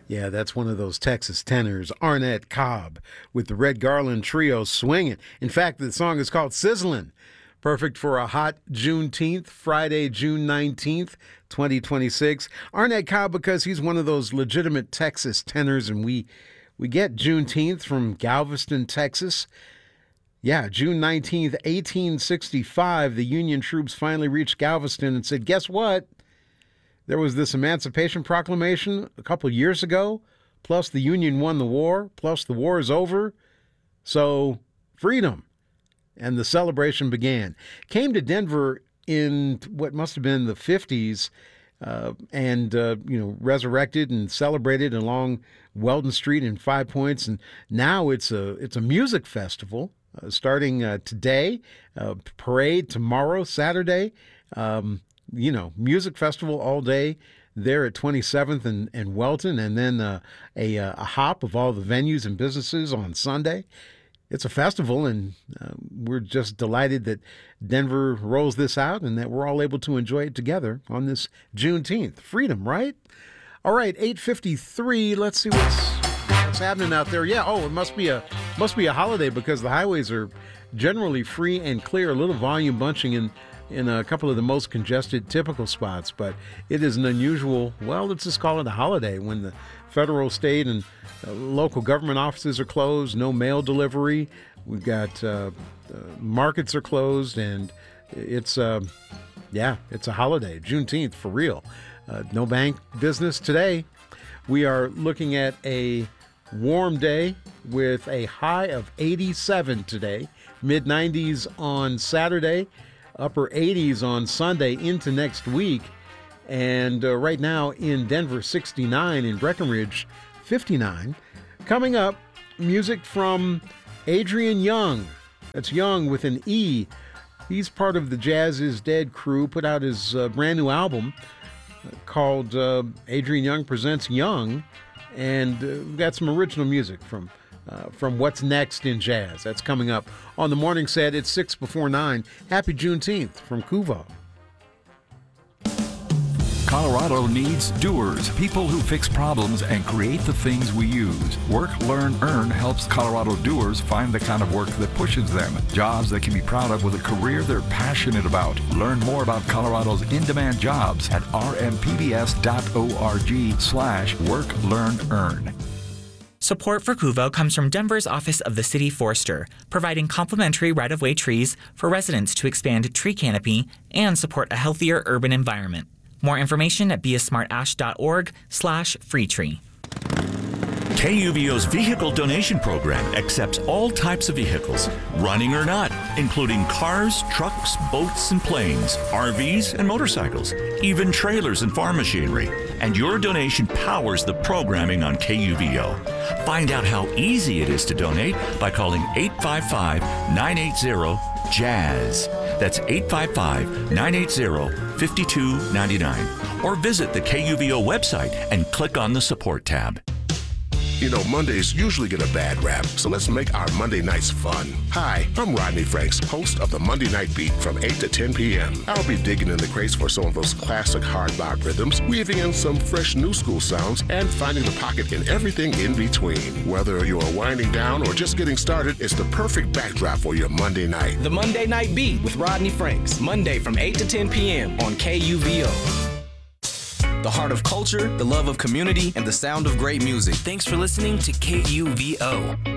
Yeah, that's one of those Texas tenors, Arnett Cobb, with the Red Garland Trio swinging. In fact, the song is called Sizzlin'. Perfect for a hot Juneteenth, Friday, June 19th, 2026. Arnett Cobb, because he's one of those legitimate Texas tenors, and we get Juneteenth from Galveston, Texas. Yeah, June 19th, 1865, the Union troops finally reached Galveston and said, guess what? There was this Emancipation Proclamation a couple years ago, plus the Union won the war, plus the war is over, so freedom. And the celebration began. Came to Denver in what must have been the 50s and resurrected and celebrated along Weldon Street in Five Points. And now it's a music festival starting today, parade tomorrow, Saturday. Music festival all day there at 27th and Welton, and then a hop of all the venues and businesses on Sunday. It's a festival, and we're just delighted that Denver rolls this out and that we're all able to enjoy it together on this Juneteenth. Freedom, right? All right, 8:53. Let's see what's happening out there. Yeah, it must be a holiday because the highways are generally free and clear. A little volume bunching in a couple of the most congested typical spots, but it is an unusual, let's just call it a holiday when the federal, state, and local government offices are closed, no mail delivery. We've got markets are closed, and it's a holiday, Juneteenth for real. No bank business today. We are looking at a warm day with a high of 87 today, mid-90s on Saturday, upper 80s on Sunday into next week. And right now in Denver, 69, in Breckenridge, 59. Coming up, music from Adrian Younge. That's Young with an E. He's part of the Jazz Is Dead crew, put out his brand new album called Adrian Younge Presents Young. And we've got some original music from What's Next in Jazz. That's coming up on the morning set. It's 6 before 9. Happy Juneteenth from Kuvo. Colorado needs doers, people who fix problems and create the things we use. Work, Learn, Earn helps Colorado doers find the kind of work that pushes them. Jobs they can be proud of with a career they're passionate about. Learn more about Colorado's in-demand jobs at rmpbs.org/Work, Learn, Earn. Support for Kuvo comes from Denver's Office of the City Forester, providing complimentary right-of-way trees for residents to expand tree canopy and support a healthier urban environment. More information at beasmartash.org/freetree. KUVO's vehicle donation program accepts all types of vehicles, running or not, including cars, trucks, boats, and planes, RVs, and motorcycles, even trailers and farm machinery. And your donation powers the programming on KUVO. Find out how easy it is to donate by calling 855-980-JAZZ. That's 855-980-5299. Or visit the KUVO website and click on the Support tab. You know, Mondays usually get a bad rap, so let's make our Monday nights fun. Hi, I'm Rodney Franks, host of the Monday Night Beat from 8 to 10 p.m. I'll be digging in the crates for some of those classic hard bop rhythms, weaving in some fresh new school sounds, and finding the pocket in everything in between. Whether you're winding down or just getting started, it's the perfect backdrop for your Monday night. The Monday Night Beat with Rodney Franks, Monday from 8 to 10 p.m. on KUVO. The heart of culture, the love of community, and the sound of great music. Thanks for listening to KUVO.